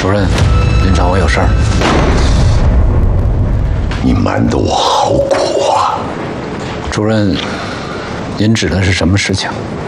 主任，您找我有事儿。 你瞒得我好苦啊！ 主任，您指的是什么事情？